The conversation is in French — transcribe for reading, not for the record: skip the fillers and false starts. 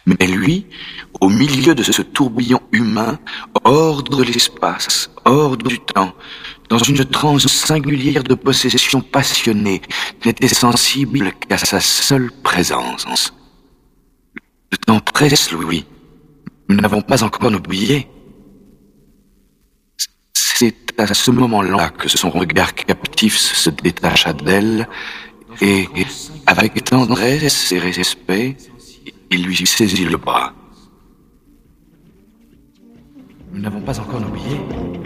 Mais lui, au milieu de ce tourbillon humain, hors de l'espace, hors du temps, dans une transe singulière de possession passionnée, n'était sensible qu'à sa seule présence. Le temps presse, Louis. Nous n'avons pas encore oublié. C'est à ce moment-là que son regard captif se détacha d'elle et, avec tendresse et respect, il lui saisit le bras. Nous n'avons pas encore oublié.